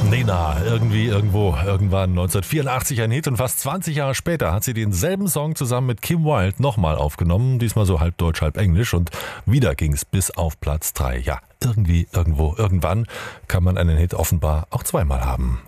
Nena, irgendwie, irgendwo, irgendwann 1984 ein Hit und fast 20 Jahre später hat sie denselben Song zusammen mit Kim Wilde nochmal aufgenommen, diesmal so halb Deutsch, halb Englisch und wieder ging's bis auf Platz 3. Ja, irgendwie, irgendwo, irgendwann kann man einen Hit offenbar auch zweimal haben.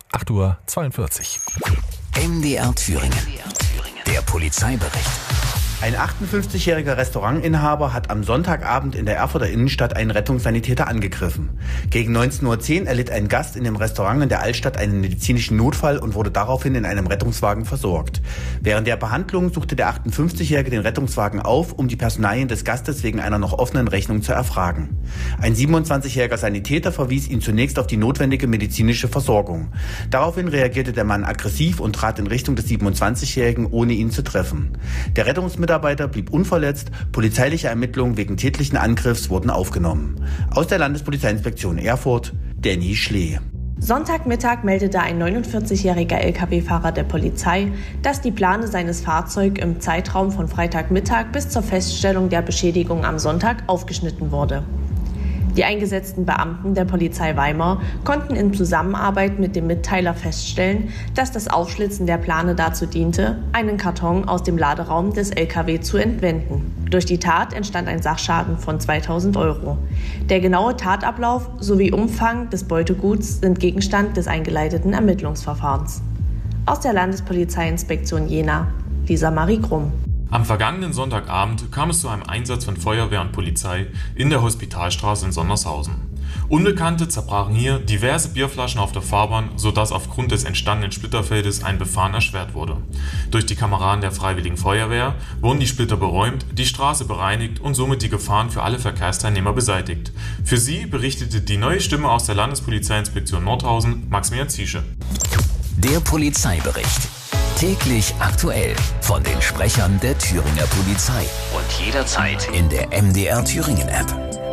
8:42 Uhr. MDR Thüringen. Der Polizeibericht. Ein 58-jähriger Restaurantinhaber hat am Sonntagabend in der Erfurter Innenstadt einen Rettungssanitäter angegriffen. Gegen 19:10 Uhr erlitt ein Gast in dem Restaurant in der Altstadt einen medizinischen Notfall und wurde daraufhin in einem Rettungswagen versorgt. Während der Behandlung suchte der 58-jährige den Rettungswagen auf, um die Personalien des Gastes wegen einer noch offenen Rechnung zu erfragen. Ein 27-jähriger Sanitäter verwies ihn zunächst auf die notwendige medizinische Versorgung. Daraufhin reagierte der Mann aggressiv und trat in Richtung des 27-jährigen, ohne ihn zu treffen. Der Rettungsmitarbeiter blieb unverletzt. Polizeiliche Ermittlungen wegen tätlichen Angriffs wurden aufgenommen. Aus der Landespolizeiinspektion Erfurt, Danny Schlee. Sonntagmittag meldete ein 49-jähriger Lkw-Fahrer der Polizei, dass die Plane seines Fahrzeugs im Zeitraum von Freitagmittag bis zur Feststellung der Beschädigung am Sonntag aufgeschnitten wurde. Die eingesetzten Beamten der Polizei Weimar konnten in Zusammenarbeit mit dem Mitteiler feststellen, dass das Aufschlitzen der Plane dazu diente, einen Karton aus dem Laderaum des Lkw zu entwenden. Durch die Tat entstand ein Sachschaden von 2.000 €. Der genaue Tatablauf sowie Umfang des Beuteguts sind Gegenstand des eingeleiteten Ermittlungsverfahrens. Aus der Landespolizeiinspektion Jena, Lisa Marie Krumm. Am vergangenen Sonntagabend kam es zu einem Einsatz von Feuerwehr und Polizei in der Hospitalstraße in Sondershausen. Unbekannte zerbrachen hier diverse Bierflaschen auf der Fahrbahn, sodass aufgrund des entstandenen Splitterfeldes ein Befahren erschwert wurde. Durch die Kameraden der Freiwilligen Feuerwehr wurden die Splitter beräumt, die Straße bereinigt und somit die Gefahren für alle Verkehrsteilnehmer beseitigt. Für Sie berichtete die neue Stimme aus der Landespolizeiinspektion Nordhausen, Maximilian Ziesche. Der Polizeibericht. Täglich aktuell von den Sprechern der Thüringer Polizei und jederzeit in der MDR Thüringen App.